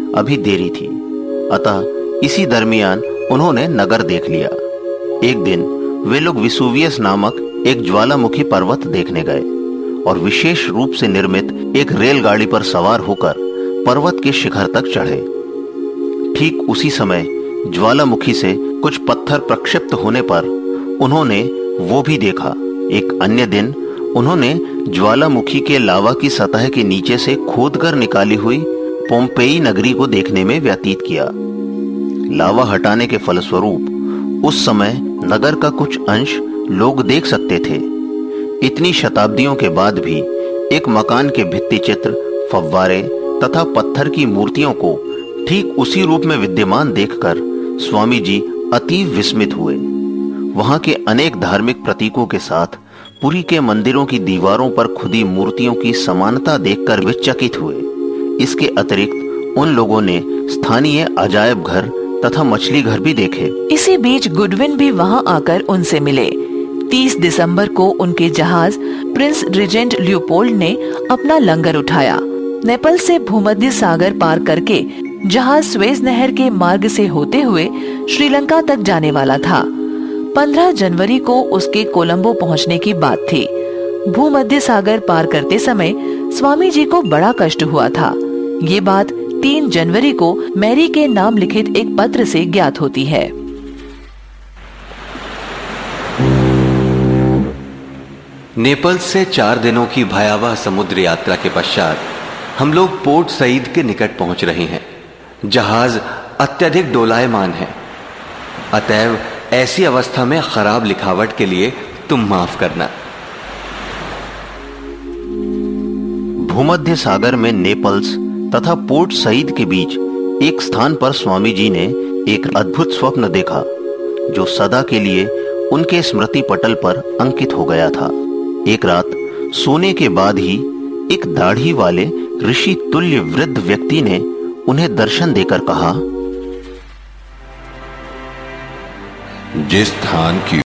अभी देरी थी, अतः इसी दरमियान उन्होंने नगर देख लिया। एक दिन वे लोग विसुवियस नामक एक ज्वालामुखी पर्वत देखने गए और विशेष रूप से निर्मित एक रेलगाड़ी पर सवार होकर पर्वत के शिखर तक चढ़े। ठीक उसी समय ज्वालामुखी से कुछ पत्थर प्रक्षिप्त होने पर उन्होंने वो भी देखा। एक अन्य दिन उन्होंने ज्वालामुखी के लावा की सतह के नीचे से खोदकर निकाली हुई पोम्पेई नगरी को देखने में व्यतीत किया। लावा हटाने के फलस्वरूप उस समय नगर का कुछ अंश लोग देख सकते थे। इतनी शताब्दियों के बाद भी एक मकान के भित्ति चित्र, फव्वारे तथा पत्थर की मूर्तियों को ठीक उसी रूप में विद्यमान देखकर स्वामी जी अतीव विस्मित हुए। वहां के अनेक धार्मिक प्रतीकों के साथ पुरी के मंदिरों की दीवारों पर खुदी मूर्तियों की समानता देखकर वे चकित हुए। इसके अतिरिक्त उन लोगों ने स्थानीय अजायब घर तथा मछली घर भी देखे। इसी बीच गुडविन भी वहां आकर उनसे मिले। 30 दिसंबर को उनके जहाज प्रिंस रिजेंट लियोपोल्ड ने अपना लंगर उठाया। नेपल्स से भूमध्य सागर पार करके जहाज स्वेज नहर के मार्ग से होते हुए श्रीलंका तक जाने वाला था। 15 जनवरी को उसके कोलंबो पहुंचने की बात थी। भूमध्य सागर पार करते समय स्वामी जी को बड़ा कष्ट हुआ था। ये बात 3 जनवरी को मैरी के नाम लिखित एक पत्र से ज्ञात होती है। नेपल्स से 4 दिनों की भयावह समुद्र यात्रा के पश्चात हम लोग पोर्ट सईद के निकट पहुंच रहे हैं। जहाज अत्यधिक डोलायमान है, अतएव ऐसी अवस्था में खराब लिखावट के लिए तुम माफ करना। भूमध्य सागर में नेपल्स तथा पोर्ट सईद के बीच एक स्थान पर स्वामी जी ने एक अद्भुत स्वप्न देखा, जो सदा के लिए उनके स्मृति पटल पर अंकित हो गया था। एक रात सोने के बाद ही एक दाढ़ी वाले ऋषि तुल्य वृद्ध व्यक्ति ने उन्हें दर्शन देकर कहा, जिस स्थान की